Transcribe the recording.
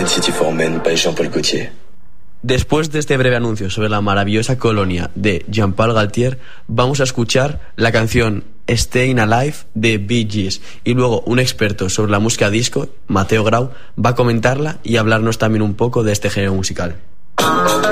Weekend City for Men by Jean-Paul Gaultier. Después de este breve anuncio sobre la maravillosa colonia de Jean-Paul Gaultier, vamos a escuchar la canción Staying Alive de Bee Gees, y luego un experto sobre la música disco, Mateo Grau, va a comentarla y hablarnos también un poco de este género musical.